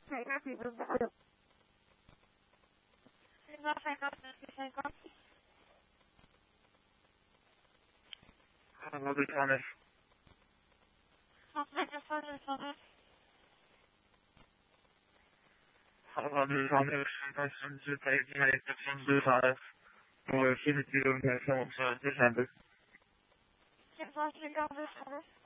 Amerikaner. Amerikaner sind eigentlich Bescheid. Nur 7 Kilometer von uns entfernt.